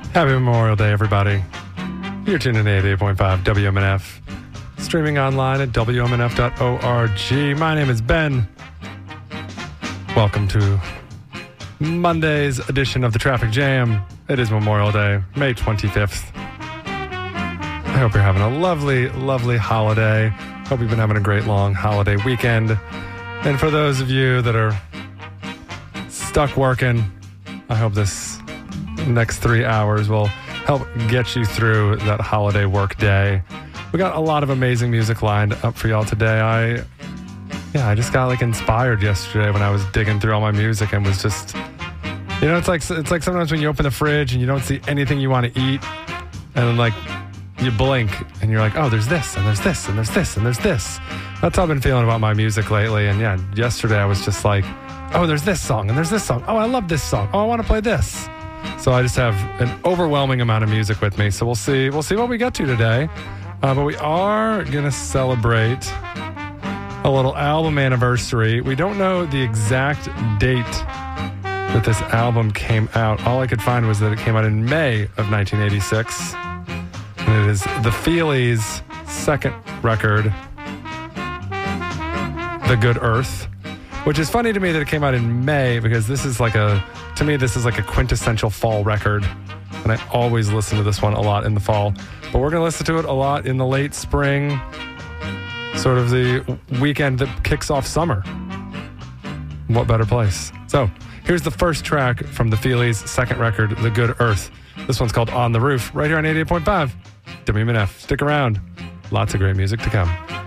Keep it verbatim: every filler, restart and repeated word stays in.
Happy Memorial Day, everybody. You're tuning in to eighty-eight point five W M N F. Streaming online at W M N F dot org. My name is Ben. Welcome to Monday's edition of the Traffic Jam. It is Memorial Day, May twenty-fifth. I hope you're having a lovely, lovely holiday. Hope you've been having a great long holiday weekend. And for those of you that are stuck working, I hope this next three hours will help get you through that holiday work day. We got a lot of amazing music lined up for y'all today. I, yeah, I just got like inspired yesterday when I was digging through all my music and was just, you know, it's like it's like sometimes when you open the fridge and you don't see anything you want to eat, and then like you blink and you're like, oh, there's this and there's this and there's this and there's this. That's how I've been feeling about my music lately. And yeah, yesterday I was just like, oh, there's this song and there's this song. Oh, I love this song. Oh, I want to play this. So I just have an overwhelming amount of music with me. So we'll see. We'll see what we get to today. Uh, but we are going to celebrate a little album anniversary. We don't know the exact date that this album came out. All I could find was that it came out in May of nineteen eighty-six. And it is The Feelies' second record, The Good Earth, which is funny to me that it came out in May because this is like a, to me, this is like a quintessential fall record. And I always listen to this one a lot in the fall. But we're going to listen to it a lot in the late spring, sort of the weekend that kicks off summer. What better place? So here's the first track from The Feelies' second record, The Good Earth. This one's called On the Roof, right here on eighty-eight point five W M N F. Stick around. Lots of great music to come.